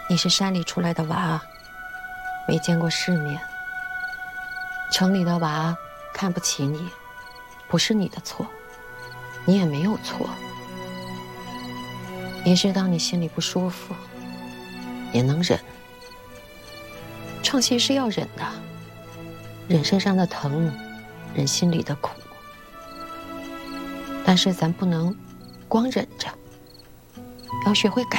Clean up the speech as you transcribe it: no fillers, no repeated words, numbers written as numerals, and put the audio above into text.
你是山里出来的娃，没见过世面，城里的娃看不起你，不是你的错，你也没有错。也知道你心里不舒服，也能忍。创新是要忍的，忍身上的疼，忍心里的苦。但是咱不能光忍着，要学会改